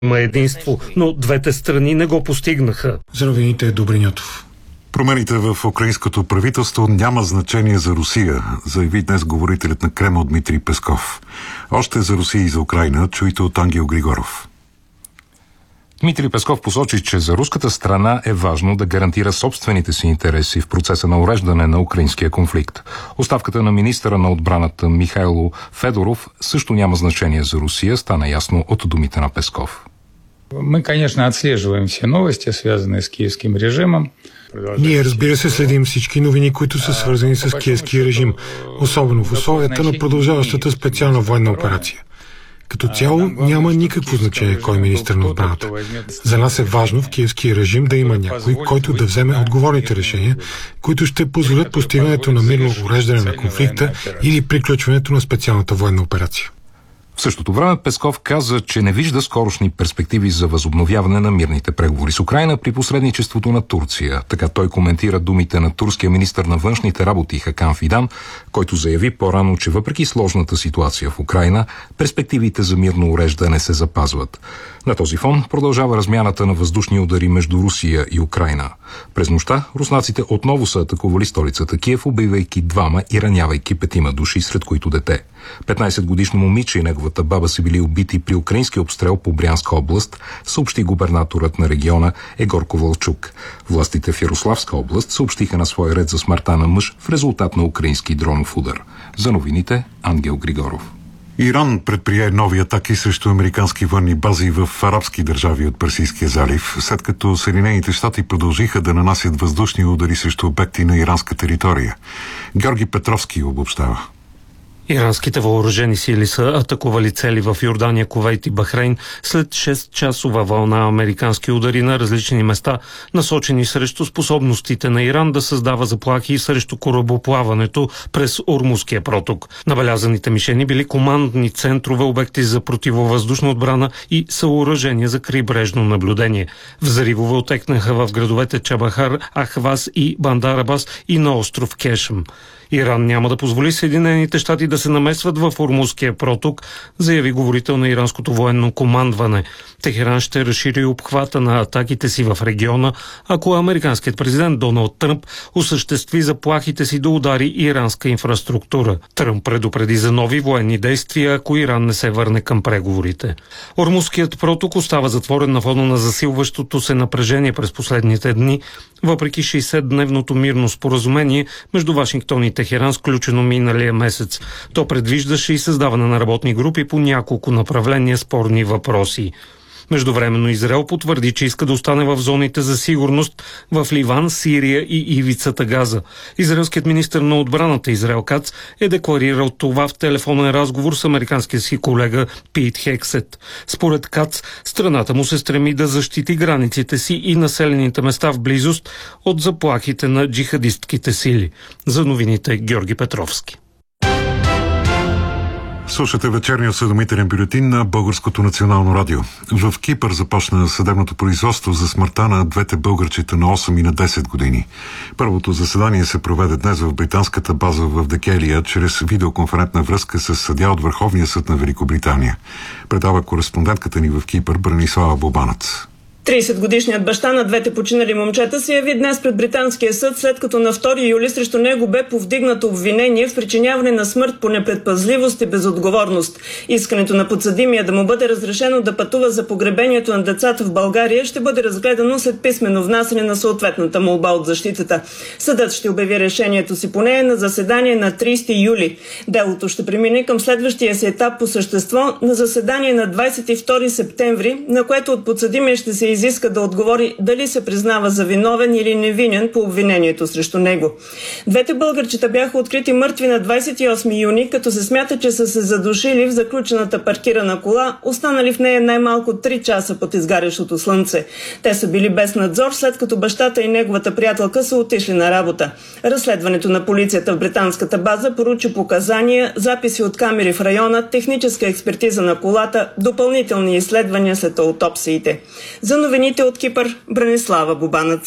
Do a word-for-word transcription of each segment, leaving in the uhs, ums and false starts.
Има единство, но двете страни не го постигнаха. Здравейте, Добринятов. Промените в украинското правителство няма значение за Русия, заяви днес говорителят на Кремъл Дмитрий Песков. Още за Русия и за Украйна чуйте от Ангел Григоров. Дмитрий Песков посочи, че за руската страна е важно да гарантира собствените си интереси в процеса на уреждане на украинския конфликт. Оставката на министъра на отбраната Михайло Федоров също няма значение за Русия, стана ясно от думите на Песков. Мы, конечно, отслеживаем все новости, связанные с киевским режимом. Ние, разбира се, следим всички новини, които са свързани с киевския режим, особено в условията на продължаващата специална военна операция. Като цяло няма никакво значение кой е министър на отбраната. За нас е важно в киевския режим да има някой, който да вземе отговорните решения, които ще позволят постигането на мирно уреждане на конфликта или приключването на специалната военна операция. В същото време Песков каза, че не вижда скорошни перспективи за възобновяване на мирните преговори с Украйна при посредничеството на Турция. Така той коментира думите на турския министър на външните работи Хакан Фидан, който заяви по-рано, че въпреки сложната ситуация в Украйна, перспективите за мирно уреждане се запазват. На този фон продължава размяната на въздушни удари между Русия и Украйна. През нощта руснаците отново са атакували столицата Киев, убивайки двама и ранявайки петима души, сред които дете. петнайсетгодишно момиче и неговата баба са били убити при украински обстрел по Брянска област, съобщи губернаторът на региона Егор Ковалчук. Властите в Ярославска област съобщиха на свой ред за смъртта на мъж в резултат на украински дронов удар. За новините Ангел Григоров. Иран предприе нови атаки срещу американски военни бази в арабски държави от Персийския залив, след като Съединените щати продължиха да нанасят въздушни удари срещу обекти на иранска територия. Георги Петровски обобщава. Иранските въоръжени сили са атакували цели в Йордания, Кувейт и Бахрейн след шестчасова вълна американски удари на различни места, насочени срещу способностите на Иран да създава заплахи срещу корабоплаването през Ормузския проток. Набелязаните мишени били командни центрове, обекти за противовъздушна отбрана и съоръжения за крайбрежно наблюдение. Взривове отекнаха в градовете Чабахар, Ахваз и Бандар Абас и на остров Кешм. Иран няма да позволи Съединените щати да се намесват в Ормузския проток, заяви говорител на иранското военно командване. Техеран ще разшири обхвата на атаките си в региона, ако американският президент Доналд Тръмп осъществи заплахите си да удари иранска инфраструктура. Тръмп предупреди за нови военни действия, ако Иран не се върне към преговорите. Ормузският проток остава затворен на фона на засилващото се напрежение през последните дни, въпреки шейсетдневното мирно споразумение между Вашингтон и Техеран, сключено миналия месец. То предвиждаше и създаване на работни групи по няколко направления спорни въпроси. Междувременно Израел потвърди, че иска да остане в зоните за сигурност в Ливан, Сирия и ивицата Газа. Израелският министър на отбраната Израел Кац е декларирал това в телефонен разговор с американския си колега Пит Хексет. Според Кац, страната му се стреми да защити границите си и населените места в близост от заплахите на джихадистките сили. За новините Георги Петровски. Слушате вечерния осведомителен бюлетин на Българското национално радио. В Кипър започна съдебното производство за смъртта на двете българчета на осем и на десет години. Първото заседание се проведе днес в британската база в Декелия чрез видеоконферентна връзка с съдия от Върховния съд на Великобритания. Предава кореспондентката ни в Кипър Бранислава Бобанец. трийсетгодишният баща на двете починали момчета се яви днес пред британския съд, след като на втори юли срещу него бе повдигнато обвинение в причиняване на смърт по непредпазливост и безотговорност. Искането на подсъдимия да му бъде разрешено да пътува за погребението на децата в България ще бъде разгледано след писмено внасяне на съответната молба от защитата. Съдът ще обяви решението си по нея на заседание на трийсети юли. Делото ще премине към следващия си етап по същество на заседание на двадесет и втори септември, на което от подсъдимия ще се изиска да отговори дали се признава за виновен или невинен по обвинението срещу него. Двете българчета бяха открити мъртви на двадесет и осми юни, като се смята, че са се задушили в заключената паркирана кола, останали в нея най-малко три часа под изгарящото слънце. Те са били без надзор, след като бащата и неговата приятелка са отишли на работа. Разследването на полицията в британската база поручи показания, записи от камери в района, техническа експертиза на колата, допълнителни изследвания след аутопсиите. За новините от Кипър, Бранислава Бобанец.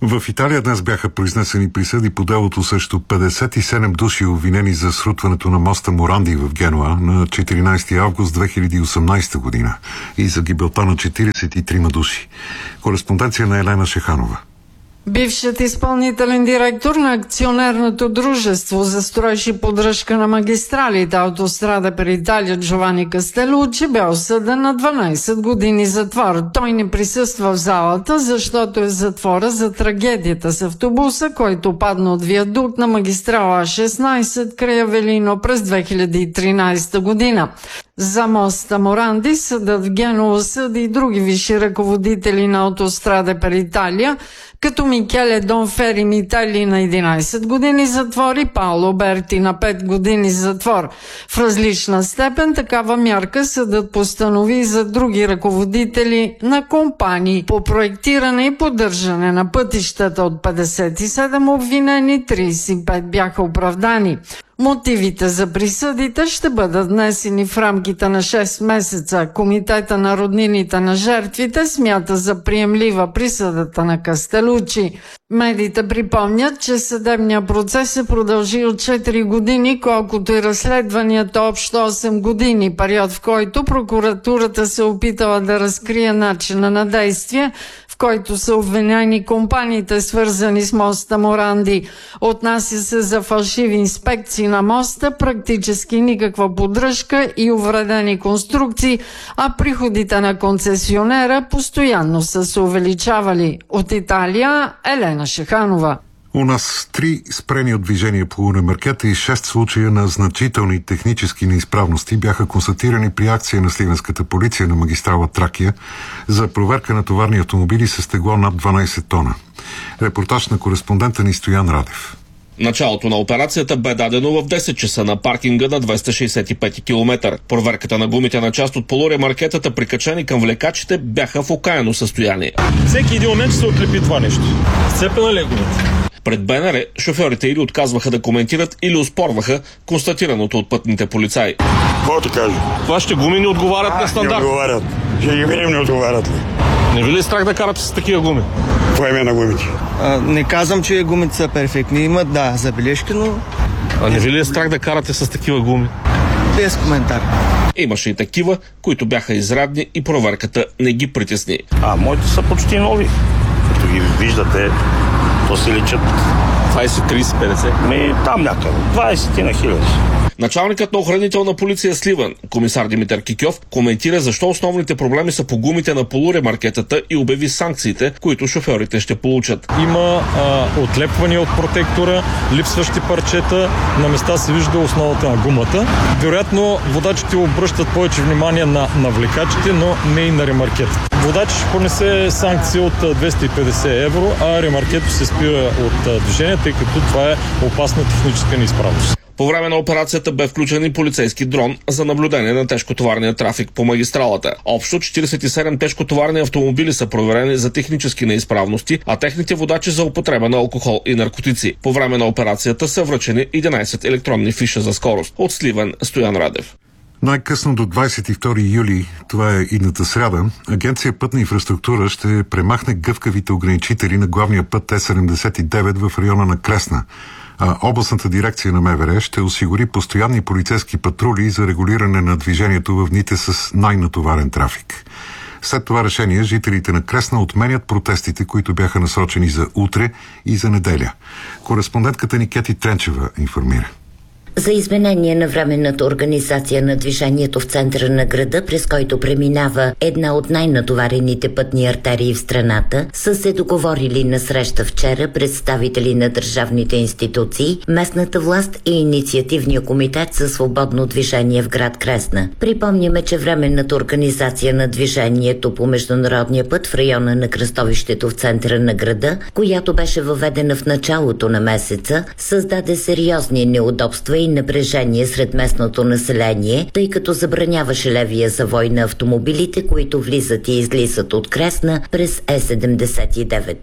В Италия днес бяха произнесени присъди по делото срещу петдесет и седем души, обвинени за срутването на моста Моранди в Генуа на четиринайсети август две хиляди и осемнайсета година и за гибелта на четирийсет и трима души. Кореспонденция на Елена Шеханова. Бившият изпълнителен директор на акционерното дружество за строеж и поддръжка на магистралите Автострада per Italia Джовани Кастелучи бе осъден на дванайсет години затвор. Той не присъства в залата, защото е в затвора за трагедията с автобуса, който падна от виадукт на магистрала А шестнайсет край Авелино през две хиляди и тринайсета година. За моста Моранди съдът в Генуа съди и други висши ръководители на Автострада per Italia, като Микеле Донфери Митали на единайсет години затвор и Пауло Берти на пет години затвор. В различна степен такава мярка съдът постанови и за други ръководители на компании по проектиране и поддържане на пътищата. От петдесет и седем обвинени, трийсет и пет бяха оправдани. Мотивите за присъдите ще бъдат внесени в рамките на шест месеца. Комитета на роднините на жертвите смята за приемлива присъдата на Кастелучи. Медиите припомнят, че съдебният процес е продължил четири години, колкото и разследванията общо осем години, период в който прокуратурата се опитала да разкрие начина на действие, в който са обвинени компаниите, свързани с моста Моранди. Отнася се за фалшиви инспекции на моста, практически никаква поддръжка и увредени конструкции, а приходите на концесионера постоянно са се увеличавали. От Италия, Елена Шеханова. У нас три спрени от движение по ремаркета и шест случая на значителни технически неизправности бяха констатирани при акция на сливенската полиция на магистрала Тракия за проверка на товарни автомобили с тегло над дванайсет тона. Репортаж на кореспондента ни Стоян Радев. Началото на операцията бе дадено в десет часа на паркинга на двеста шейсет и пети километър. Проверката на гумите на част от полуремаркетата, прикачени към влекачите, бяха в окаяно състояние. Всеки един момент ще се отлепи това нещо. Сцепена ли е гумата? Пред БНР шофьорите или отказваха да коментират, или оспорваха констатираното от пътните полицаи. Какво ти кажа? Вашите гуми не отговарят а, на стандарт. Не отговарят. Ще ги видим, не отговарят ли. Не ви ли страх да карате с такива гуми? Това име на гумите. А, не казвам, че гумите са перфектни. Имат, да, забележки, но... А не ви ли е страх да карате с такива гуми? Без коментар. Имаше и такива, които бяха изрядни и проверката не ги притесни. А, моите са почти нови. Като ги виждате, то се личат двайсет, трийсет, петдесет. Ми там някъде. двайсет на хиляди. Началникът на охранителна полиция Сливен, комисар Димитър Кикьов, коментира защо основните проблеми са по гумите на полуремаркетата и обяви санкциите, които шофьорите ще получат. Има а, отлепвания от протектора, липсващи парчета, на места се вижда основата на гумата. Вероятно, водачите обръщат повече внимание на, на влекачите, но не и на ремаркета. Водач ще понесе санкция от двеста и петдесет евро, а ремаркето се спира от движение, тъй като това е опасна техническа неизправност. По време на операцията бе включен и полицейски дрон за наблюдение на тежкотоварния трафик по магистралата. Общо четирийсет и седем тежкотоварни автомобили са проверени за технически неизправности, а техните водачи за употреба на алкохол и наркотици. По време на операцията са връчени единайсет електронни фиша за скорост. От Сливен, Стоян Радев. Най-късно до двайсет и втори юли, това е идната сряда, Агенция Пътна инфраструктура ще премахне гъвкавите ограничители на главния път Т седемдесет и девет в района на Кресна, а областната дирекция на МВР ще осигури постоянни полицейски патрули за регулиране на движението в дните с най-натоварен трафик. След това решение жителите на Кресна отменят протестите, които бяха насрочени за утре и за неделя. Кореспондентката ни Кети Тренчева информира. За изменение на временната организация на движението в центъра на града, през който преминава една от най-натоварените пътни артерии в страната, са се договорили на среща вчера представители на държавните институции, местната власт и инициативния комитет за свободно движение в град Кресна. Припомняме, че временната организация на движението по международния път в района на кръстовището в центъра на града, която беше въведена в началото на месеца, създаде сериозни неудобства и напрежение сред местното население, тъй като забраняваше левия завой на автомобилите, които влизат и излизат от Кресна през Е седемдесет и девет.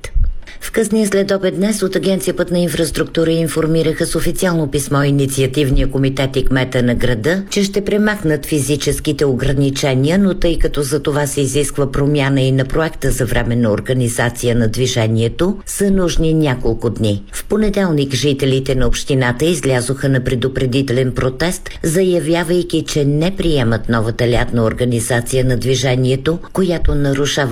В късния следобед днес от Агенция Пътна инфраструктура информираха с официално писмо инициативния комитет и кмета на града, че ще премахнат физическите ограничения, но тъй като за това се изисква промяна и на проекта за временна организация на движението, са нужни няколко дни. В понеделник жителите на общината излязоха на предупредителен протест, заявявайки, че не приемат новата лятна организация на движението, която нарушава